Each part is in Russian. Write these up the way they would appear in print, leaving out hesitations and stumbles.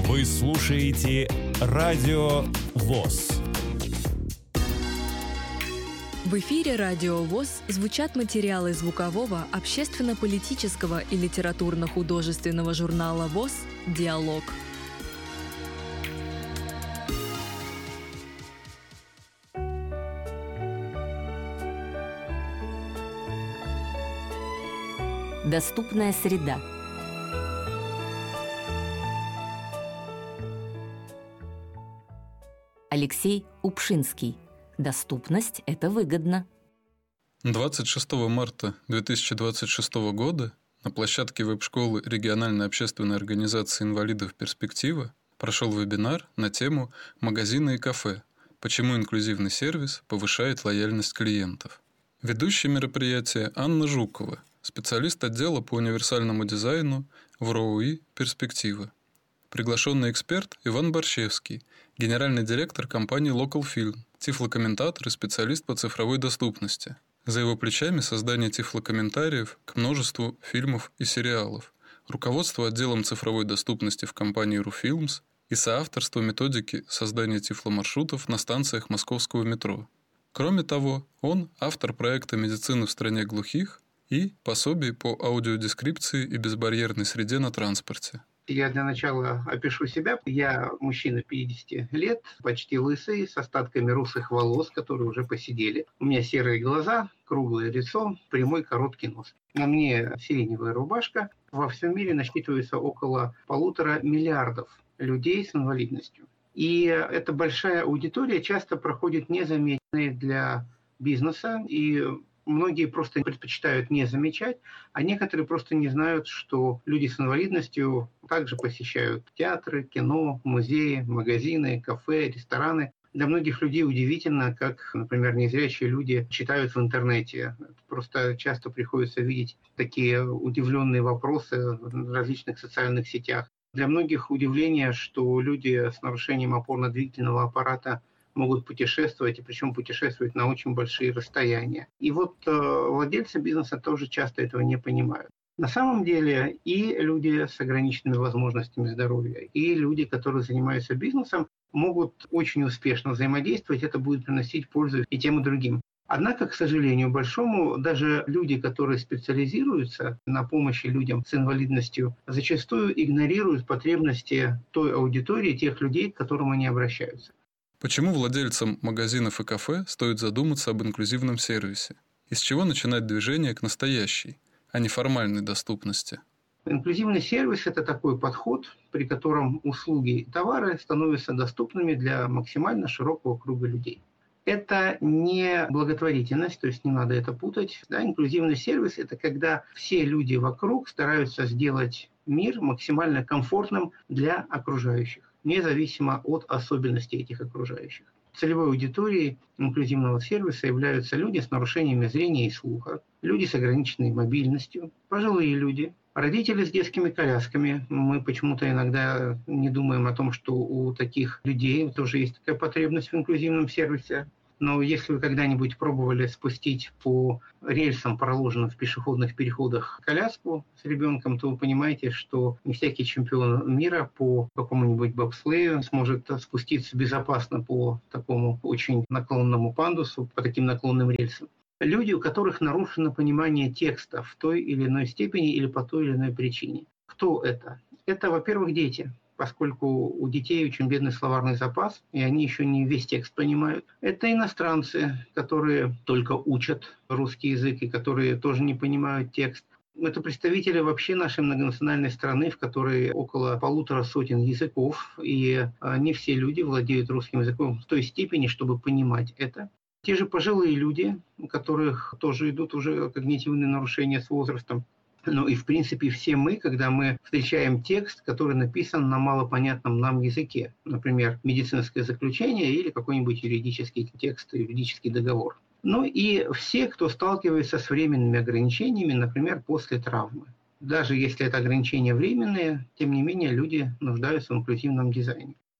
Вы слушаете Радио ВОС. В эфире Радио ВОС звучат материалы звукового, общественно-политического и литературно-художественного журнала ВОС «Диалог». Доступная среда. Алексей Упшинский. Доступность – это выгодно. 26 марта 2026 года на площадке веб-школы региональной общественной организации инвалидов «Перспектива» прошел вебинар на тему «Магазины и кафе. Почему инклюзивный сервис повышает лояльность клиентов». Ведущая мероприятия Анна Жукова, специалист отдела по универсальному дизайну в РОУИ «Перспектива». Приглашенный эксперт Иван Борщевский, генеральный директор компании Local Film, тифлокомментатор и специалист по цифровой доступности. За его плечами создание тифлокомментариев к множеству фильмов и сериалов, руководство отделом цифровой доступности в компании РУФилмс и соавторство методики создания тифломаршрутов на станциях московского метро. Кроме того, он автор проекта «Медицина в стране глухих» и пособий по аудиодескрипции и безбарьерной среде на транспорте. Я для начала опишу себя. Я мужчина 50 лет, почти лысый, с остатками русых волос, которые уже поседели. У меня серые глаза, круглое лицо, прямой короткий нос. На мне сиреневая рубашка. Во всем мире насчитывается около 1,5 миллиарда людей с инвалидностью. И эта большая аудитория часто проходит незаметной для бизнеса, и многие просто предпочитают не замечать, а некоторые просто не знают, что люди с инвалидностью также посещают театры, кино, музеи, магазины, кафе, рестораны. Для многих людей удивительно, как, например, незрячие люди читают в интернете. Просто часто приходится видеть такие удивленные вопросы в различных социальных сетях. Для многих удивление, что люди с нарушением опорно-двигательного аппарата могут путешествовать, и причем путешествовать на очень большие расстояния. И вот владельцы бизнеса тоже часто этого не понимают. На самом деле и люди с ограниченными возможностями здоровья, и люди, которые занимаются бизнесом, могут очень успешно взаимодействовать, это будет приносить пользу и тем, и другим. Однако, к сожалению большому, даже люди, которые специализируются на помощи людям с инвалидностью, зачастую игнорируют потребности той аудитории, тех людей, к которым они обращаются. Почему владельцам магазинов и кафе стоит задуматься об инклюзивном сервисе? И с чего начинать движение к настоящей, а не формальной доступности? Инклюзивный сервис – это такой подход, при котором услуги и товары становятся доступными для максимально широкого круга людей. Это не благотворительность, то есть не надо это путать. Да, инклюзивный сервис – это когда все люди вокруг стараются сделать мир максимально комфортным для окружающих, независимо от особенностей этих окружающих. Целевой аудиторией инклюзивного сервиса являются люди с нарушениями зрения и слуха, люди с ограниченной мобильностью, пожилые люди, родители с детскими колясками. Мы почему-то иногда не думаем о том, что у таких людей тоже есть такая потребность в инклюзивном сервисе. Но если вы когда-нибудь пробовали спустить по рельсам, проложенным в пешеходных переходах, коляску с ребенком, то вы понимаете, что не всякий чемпион мира по какому-нибудь бобслею сможет спуститься безопасно по такому очень наклонному пандусу, по таким наклонным рельсам. Люди, у которых нарушено понимание текста в той или иной степени или по той или иной причине. Кто это? Это, во-первых, дети, поскольку у детей очень бедный словарный запас, и они еще не весь текст понимают. Это иностранцы, которые только учат русский язык и которые тоже не понимают текст. Это представители вообще нашей многонациональной страны, в которой около 150 языков, и не все люди владеют русским языком в той степени, чтобы понимать это. Те же пожилые люди, у которых тоже идут уже когнитивные нарушения с возрастом. Ну и, в принципе, все мы, когда мы встречаем текст, который написан на малопонятном нам языке, например, медицинское заключение или какой-нибудь юридический текст, юридический договор. Ну и все, кто сталкивается с временными ограничениями, например, после травмы. Даже если это ограничения временные, тем не менее люди нуждаются в инклюзивном дизайне.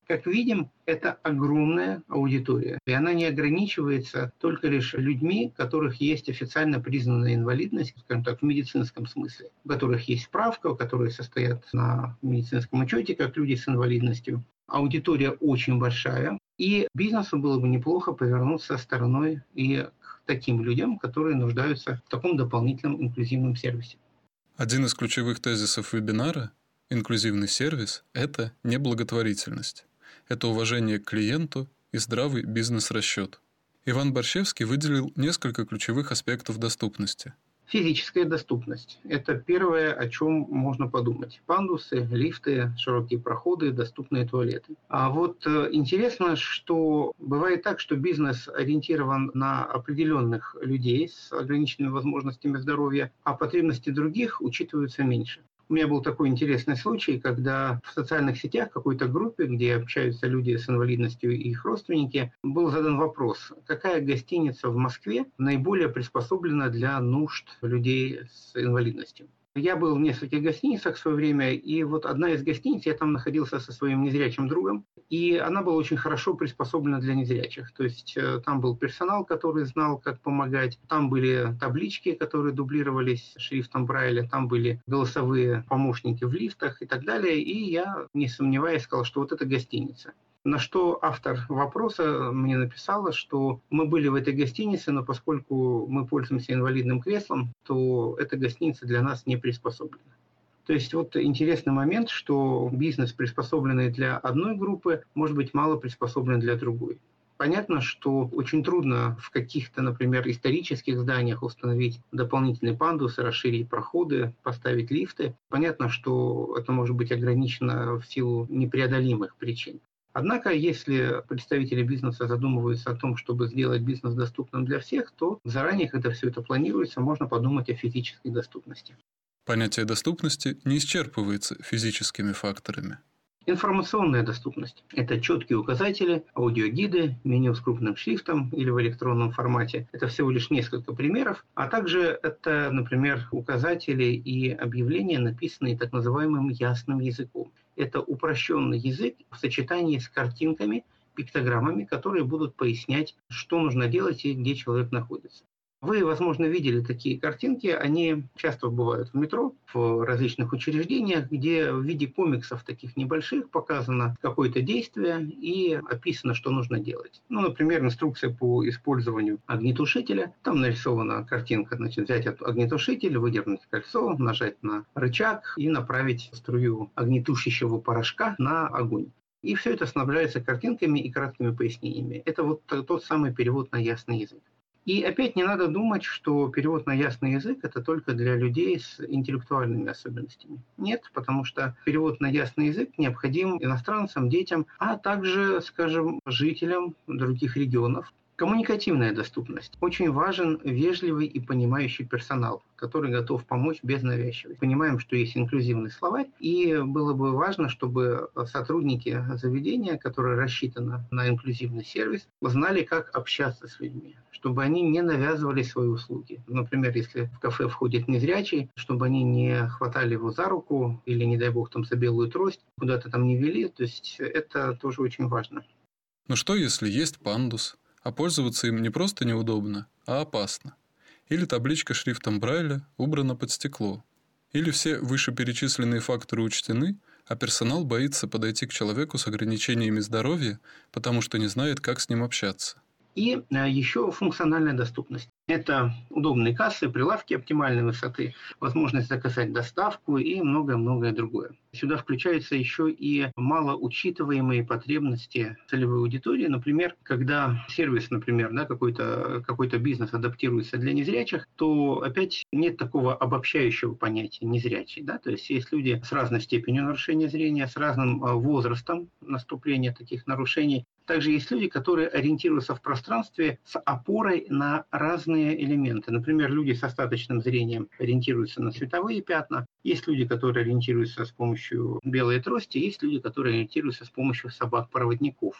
Как видим, это огромная аудитория, и она не ограничивается только лишь людьми, у которых есть официально признанная инвалидность, скажем так, в медицинском смысле, у которых есть справка, которые состоят на медицинском учете, как люди с инвалидностью. Аудитория очень большая, и бизнесу было бы неплохо повернуться стороной и к таким людям, которые нуждаются в таком дополнительном инклюзивном сервисе. Один из ключевых тезисов вебинара – инклюзивный сервис – это не благотворительность. Это уважение к клиенту и здравый бизнес-расчет. Иван Борщевский выделил несколько ключевых аспектов доступности. Физическая доступность – это первое, о чем можно подумать. Пандусы, лифты, широкие проходы, доступные туалеты. А вот интересно, что бывает так, что бизнес ориентирован на определенных людей с ограниченными возможностями здоровья, а потребности других учитываются меньше. У меня был такой интересный случай, когда в социальных сетях какой-то группе, где общаются люди с инвалидностью и их родственники, был задан вопрос, какая гостиница в Москве наиболее приспособлена для нужд людей с инвалидностью. Я был в нескольких гостиницах в свое время, и вот одна из гостиниц, я там находился со своим незрячим другом, и она была очень хорошо приспособлена для незрячих. То есть там был персонал, который знал, как помогать, там были таблички, которые дублировались шрифтом Брайля, там были голосовые помощники в лифтах и так далее, и я, не сомневаясь, сказал, что вот это гостиница. На что автор вопроса мне написала, что мы были в этой гостинице, но поскольку мы пользуемся инвалидным креслом, то эта гостиница для нас не приспособлена. То есть вот интересный момент, что бизнес, приспособленный для одной группы, может быть мало приспособлен для другой. Понятно, что очень трудно в каких-то, например, исторических зданиях установить дополнительные пандусы, расширить проходы, поставить лифты. Понятно, что это может быть ограничено в силу непреодолимых причин. Однако, если представители бизнеса задумываются о том, чтобы сделать бизнес доступным для всех, то заранее, когда все это планируется, можно подумать о физической доступности. Понятие доступности не исчерпывается физическими факторами. Информационная доступность – это четкие указатели, аудиогиды, меню с крупным шрифтом или в электронном формате. Это всего лишь несколько примеров. А также это, например, указатели и объявления, написанные так называемым ясным языком. Это упрощенный язык в сочетании с картинками, пиктограммами, которые будут пояснять, что нужно делать и где человек находится. Вы, возможно, видели такие картинки, они часто бывают в метро, в различных учреждениях, где в виде комиксов таких небольших показано какое-то действие и описано, что нужно делать. Ну, например, инструкция по использованию огнетушителя. Там нарисована картинка, значит, взять огнетушитель, выдернуть кольцо, нажать на рычаг и направить струю огнетушащего порошка на огонь. И все это снабжается картинками и краткими пояснениями. Это вот тот самый перевод на ясный язык. И опять не надо думать, что перевод на ясный язык – это только для людей с интеллектуальными особенностями. Нет, потому что перевод на ясный язык необходим иностранцам, детям, а также, скажем, жителям других регионов. Коммуникативная доступность. Очень важен вежливый и понимающий персонал, который готов помочь без навязчивости. Понимаем, что есть инклюзивный словарь, и было бы важно, чтобы сотрудники заведения, которое рассчитано на инклюзивный сервис, знали, как общаться с людьми, чтобы они не навязывали свои услуги. Например, если в кафе входит незрячий, чтобы они не хватали его за руку или, не дай бог, там за белую трость, куда-то там не вели. То есть это тоже очень важно. Но что, если есть пандус, а пользоваться им не просто неудобно, а опасно? Или табличка шрифтом Брайля убрана под стекло? Или все вышеперечисленные факторы учтены, а персонал боится подойти к человеку с ограничениями здоровья, потому что не знает, как с ним общаться? И еще функциональная доступность. Это удобные кассы, прилавки оптимальной высоты, возможность заказать доставку и многое-многое другое. Сюда включаются еще и малоучитываемые потребности целевой аудитории. Например, когда сервис, например, какой-то бизнес адаптируется для незрячих, то опять нет такого обобщающего понятия незрячий. Да? То есть есть люди с разной степенью нарушения зрения, с разным возрастом наступления таких нарушений. Также есть люди, которые ориентируются в пространстве с опорой на разные элементы. Например, люди с остаточным зрением ориентируются на световые пятна. Есть люди, которые ориентируются с помощью белой трости. Есть люди, которые ориентируются с помощью собак-проводников.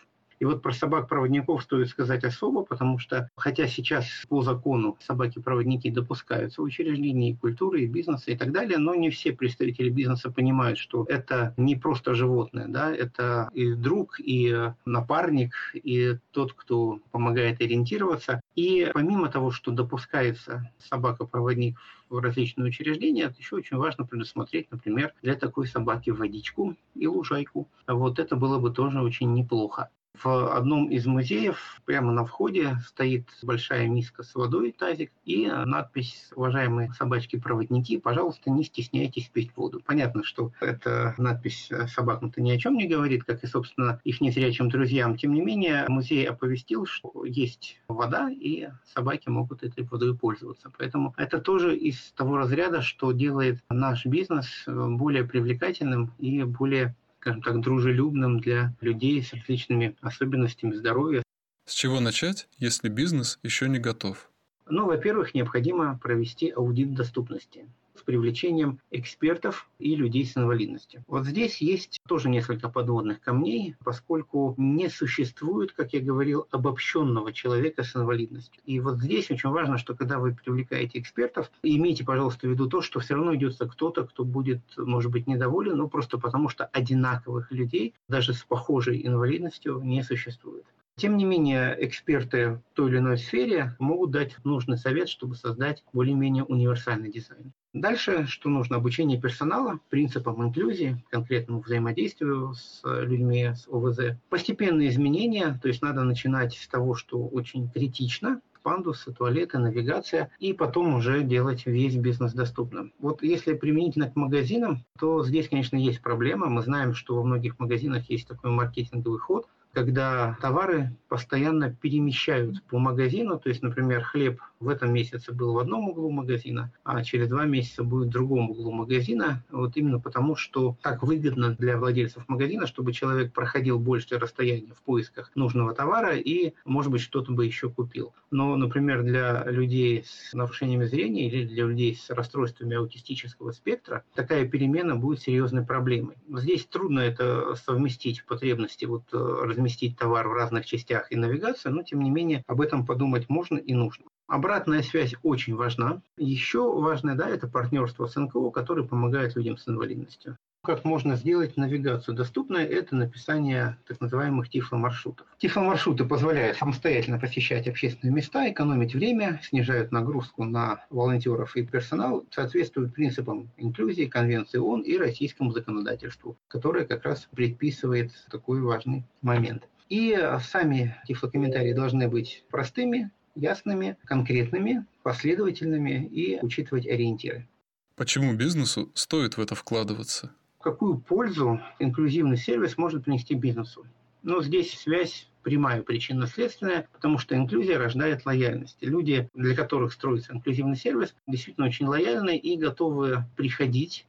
И вот про собак-проводников стоит сказать особо, потому что, хотя сейчас по закону собаки-проводники допускаются в учреждении культуры, и бизнеса и так далее, но не все представители бизнеса понимают, что это не просто животное, да, это и друг, и напарник, и тот, кто помогает ориентироваться. И помимо того, что допускается собака-проводник в различные учреждения, еще очень важно предусмотреть, например, для такой собаки водичку и лужайку. Вот это было бы тоже очень неплохо. В одном из музеев прямо на входе стоит большая миска с водой, тазик, и надпись «Уважаемые собачки-проводники, пожалуйста, не стесняйтесь пить воду». Понятно, что эта надпись собакам-то ни о чем не говорит, как и, собственно, их незрячим друзьям. Тем не менее, музей оповестил, что есть вода, и собаки могут этой водой пользоваться. Поэтому это тоже из того разряда, что делает наш бизнес более привлекательным и более, скажем так, дружелюбным для людей с различными особенностями здоровья. С чего начать, если бизнес еще не готов? Ну, во-первых, необходимо провести аудит доступности с привлечением экспертов и людей с инвалидностью. Вот здесь есть тоже несколько подводных камней, поскольку не существует, как я говорил, обобщенного человека с инвалидностью. И вот здесь очень важно, что когда вы привлекаете экспертов, имейте, пожалуйста, в виду то, что все равно идется кто-то, кто будет, может быть, недоволен, но просто потому, что одинаковых людей, даже с похожей инвалидностью, не существует. Тем не менее, эксперты в той или иной сфере могут дать нужный совет, чтобы создать более-менее универсальный дизайн. Дальше, что нужно? Обучение персонала принципам инклюзии, конкретному взаимодействию с людьми с ОВЗ. Постепенные изменения, то есть надо начинать с того, что очень критично, пандусы, туалеты, навигация, и потом уже делать весь бизнес доступным. Вот если применительно к магазинам, то здесь, конечно, есть проблема. Мы знаем, что во многих магазинах есть такой маркетинговый ход, когда товары постоянно перемещают по магазину, то есть, например, хлеб в этом месяце был в одном углу магазина, а через 2 месяца будет в другом углу магазина, вот именно потому, что так выгодно для владельцев магазина, чтобы человек проходил большее расстояние в поисках нужного товара и, может быть, что-то бы еще купил. Но, например, для людей с нарушениями зрения или для людей с расстройствами аутистического спектра такая перемена будет серьезной проблемой. Здесь трудно это совместить в потребности разместить товар в разных частях и навигацию, но, тем не менее, об этом подумать можно и нужно. Обратная связь очень важна. Еще важное, это партнерство с НКО, которые помогают людям с инвалидностью. Как можно сделать навигацию доступной, это написание так называемых тифломаршрутов. Тифломаршруты позволяют самостоятельно посещать общественные места, экономить время, снижают нагрузку на волонтеров и персонал, соответствуют принципам инклюзии, Конвенции ООН и российскому законодательству, которое как раз предписывает такой важный момент. И сами тифлокомментарии должны быть простыми, ясными, конкретными, последовательными и учитывать ориентиры. Почему бизнесу стоит в это вкладываться? Какую пользу инклюзивный сервис может принести бизнесу? Здесь связь прямая, причинно-следственная, потому что инклюзия рождает лояльность. Люди, для которых строится инклюзивный сервис, действительно очень лояльны и готовы приходить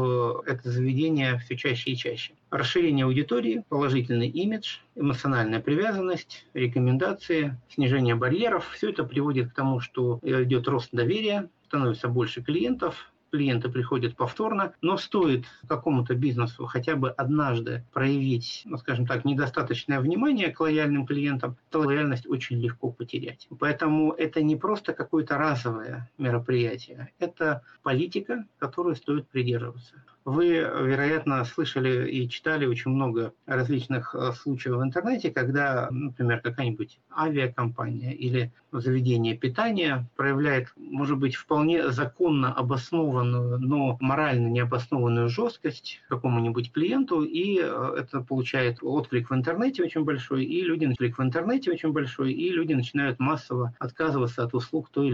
в это заведение все чаще и чаще. Расширение аудитории, положительный имидж, эмоциональная привязанность, рекомендации, снижение барьеров – все это приводит к тому, что идет рост доверия, становится больше клиентов, клиенты приходят повторно, но стоит какому-то бизнесу хотя бы однажды проявить, скажем так, недостаточное внимание к лояльным клиентам, то лояльность очень легко потерять. Поэтому это не просто какое-то разовое мероприятие, это политика, которой стоит придерживаться. Вы, вероятно, слышали и читали очень много различных случаев в интернете, когда, например, какая-нибудь авиакомпания или заведение питания проявляет, может быть, вполне законно обоснованную, но морально необоснованную жесткость какому-нибудь клиенту, и это получает отклик в интернете очень большой, и люди начинают массово отказываться от услуг той или